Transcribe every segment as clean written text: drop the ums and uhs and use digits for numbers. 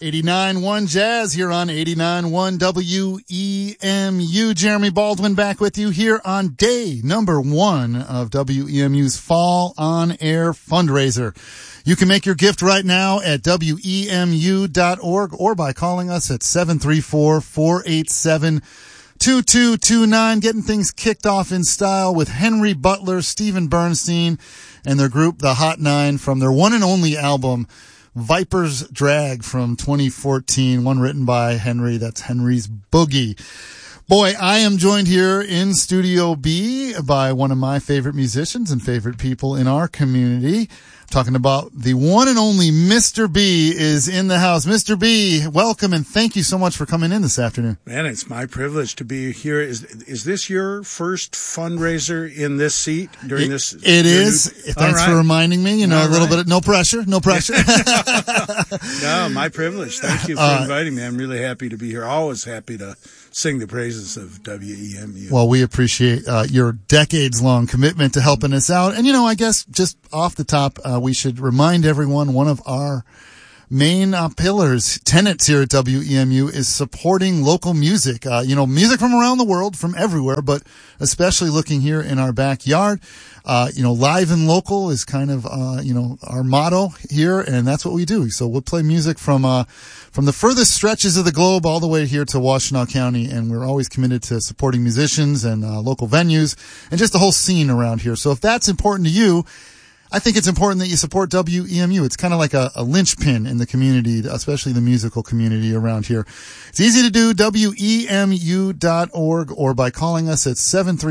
89.1 Jazz here on 89.1 WEMU. Jeremy Baldwin back with you here on day number 1 of WEMU's Fall on Air fundraiser. You can make your gift right now at WEMU.org or by calling us at 734-487-2229. Getting things kicked off in style with Henry Butler, Stephen Bernstein, and their group, The Hot Nine, from their one and only album, Viper's Drag from 2014, one written by Henry. That's Henry's Boogie. Boy, I am joined here in Studio B by one of my favorite musicians and favorite people in our community. Talking about the one and only Mr. B is in the house. Mr. B, welcome and thank you so much for coming in this afternoon. Man, it's my privilege to be here. Is this your first fundraiser in this seat during this? It is. Thanks for reminding me. A little bit. No pressure. No, my privilege. Thank you for inviting me. I'm really happy to be here. Always happy to sing the praises of WEMU. Well, we appreciate your decades-long commitment to helping us out. And, I guess just off the top, we should remind everyone one of our main tenets here at WEMU is supporting local music. Music from around the world, from everywhere, but especially looking here in our backyard. Live and local is kind of, our motto here, and that's what we do. So we'll play music from the furthest stretches of the globe all the way here to Washtenaw County, and we're always committed to supporting musicians and local venues and just the whole scene around here. So if that's important to you, I think it's important that you support WEMU. It's kind of like a linchpin in the community, especially the musical community around here. It's easy to do, WEMU.org, or by calling us at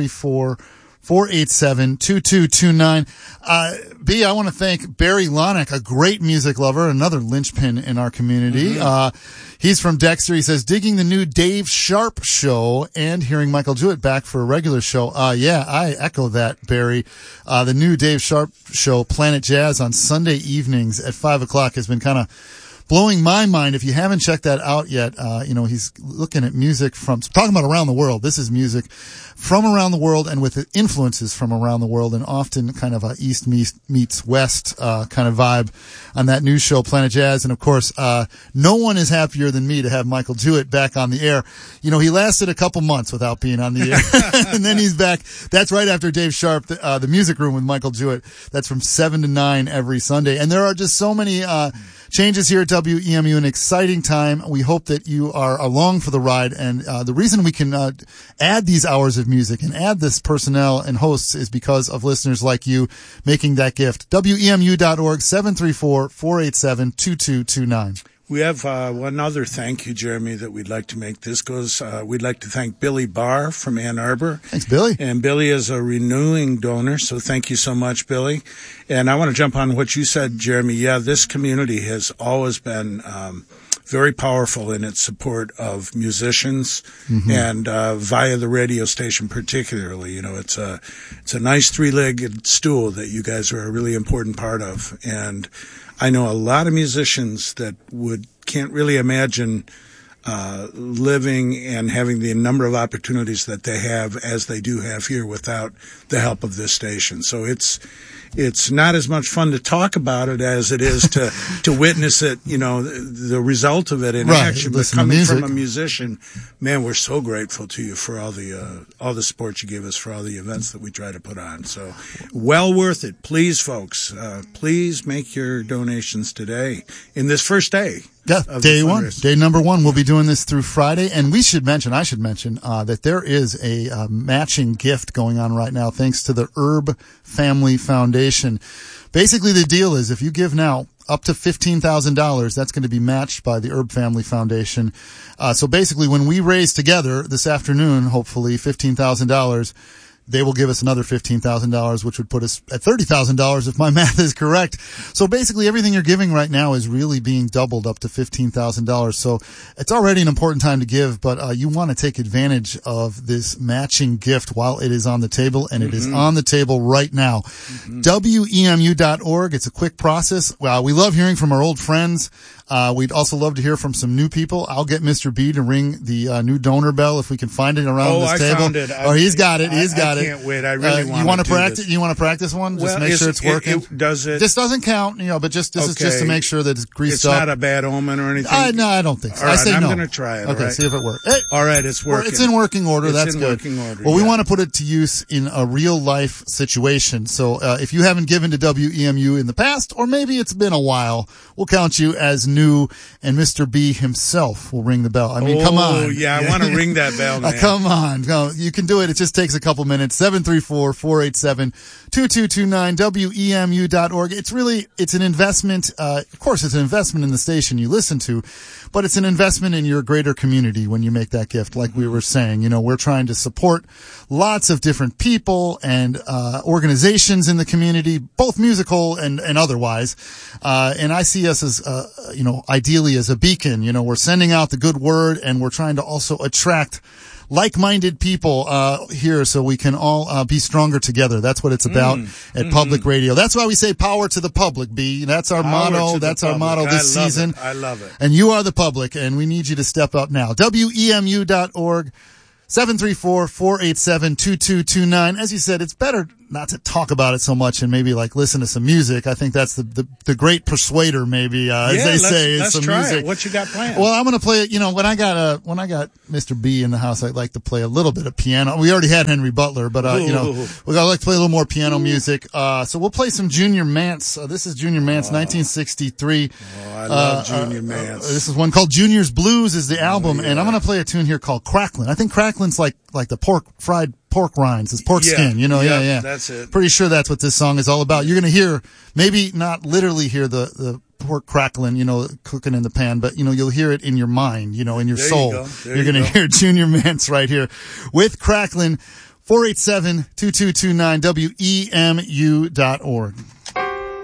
734-487-2229. B, I want to thank Barry Lonick, a great music lover, another linchpin in our community. He's from Dexter. He says, digging the new Dave Sharp show and hearing Michael Jewett back for a regular show. Yeah, I echo that, Barry. The new Dave Sharp show, Planet Jazz, on Sunday evenings at 5 o'clock has been kind of blowing my mind. If you haven't checked that out yet, he's looking at music talking about around the world. This is music from around the world and with influences from around the world, and often kind of a East meets West, kind of vibe on that new show, Planet Jazz. And of course, no one is happier than me to have Michael Jewett back on the air. He lasted a couple months without being on the air and then he's back. That's right after Dave Sharp, the music room with Michael Jewett. That's from 7 to 9 every Sunday. And there are just so many, changes here at WEMU, an exciting time. We hope that you are along for the ride. And the reason we can add these hours of music and add this personnel and hosts is because of listeners like you making that gift. WEMU.org, 734-487-2229. We have one other thank you, Jeremy, that we'd like to make. We'd like to thank Billy Barr from Ann Arbor. Thanks, Billy. And Billy is a renewing donor, so thank you so much, Billy. And I want to jump on what you said, Jeremy. Yeah, this community has always been very powerful in its support of musicians and via the radio station particularly. It's a nice three-legged stool that you guys are a really important part of. And I know a lot of musicians that can't really imagine living and having the number of opportunities that they have as they do have here without the help of this station. So it's not as much fun to talk about it as it is to witness it, the result of it in action. But coming from a musician, man, we're so grateful to you for all the support you give us for all the events that we try to put on. So well worth it. Please, folks, please make your donations today in this first day. Yeah, day number 1. We'll be doing this through Friday, and I should mention that there is a matching gift going on right now thanks to the Herb Family Foundation. Basically, the deal is if you give now up to $15,000, that's going to be matched by the Herb Family Foundation. So basically, when we raise together this afternoon, hopefully $15,000, they will give us another $15,000, which would put us at $30,000 if my math is correct. So basically everything you're giving right now is really being doubled up to $15,000. So it's already an important time to give, but you want to take advantage of this matching gift while it is on the table, and it is on the table right now. WEMU.org. It's a quick process. We love hearing from our old friends. We'd also love to hear from some new people. I'll get Mr. B to ring the new donor bell if we can find it around this table. Found it. He's got it. He's got it. I can't wait. I really want you want to practice. You want to practice one? Just make sure it's working. Does it? This doesn't count, but this is just to make sure that it's greased up. It's not a bad omen or anything. No, I don't think so. All right, I say I'm no. going to try it. Okay, right? see if it works. All right, it's working. It's in working order. That's good. Working order, well, we want to put it to use in a real life situation. So if you haven't given to WEMU in the past, or maybe it's been a while, we'll count you as new, and Mr. B himself will ring the bell. I mean, come on. Oh, yeah, I want to ring that bell, man. Come on. No, you can do it. It just takes a couple minutes. 734-487-2229, WEMU.org. It's an investment. Of course, it's an investment in the station you listen to, but it's an investment in your greater community when you make that gift. Like we were saying, we're trying to support lots of different people and organizations in the community, both musical and otherwise. And I see us as, ideally as a beacon. We're sending out the good word, and we're trying to also attract like-minded people here so we can all be stronger together. That's what it's about at Public Radio. That's why we say power to the public, B. That's our motto. That's our motto this season. I love it. And you are the public, and we need you to step up now. WEMU.org, 734-487-2229. As you said, it's better not to talk about it so much and maybe listen to some music. I think that's the great persuader, maybe, as they say. Let's some try music. it. What you got planned? Well, I'm going to play it. When I got Mr. B in the house, I'd like to play a little bit of piano. We already had Henry Butler, but, we'd like to play a little more piano music. So we'll play some Junior Mance. This is Junior Mance, 1963. Oh, I love Junior Mance. This is one called Junior's Blues is the album, and I'm going to play a tune here called Cracklin'. I think Cracklin's like the fried pork rinds, it's pork skin, yeah. That's it. Pretty sure that's what this song is all about. You're going to hear, maybe not literally hear the pork crackling, cooking in the pan, but, you'll hear it in your mind, in your soul. You're going to hear Junior Mance right here with Cracklin'. 487-2229, WEMU.org.